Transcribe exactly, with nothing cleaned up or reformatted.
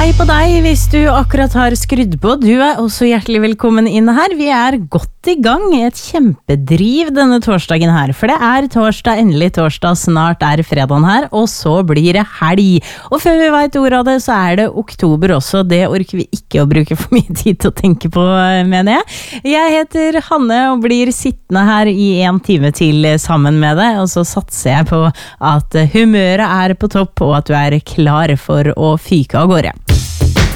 Hei på deg hvis du akkurat har skrudd på. Du er også hjertelig velkommen inn her. Vi er godt i gang i et kjempedriv denne torsdagen her. For det er torsdag, endelig torsdag, snart er fredagen her, og så blir det helg. Og før vi vet ordet av det, så er det oktober også. Det orker vi ikke å bruke for mye tid til å tenke på, mener jeg. Jeg heter Hanne og blir sittende her i en time til sammen med deg, og så satser jeg på at humøret er på topp, og at du er klar for å fyke av gårde.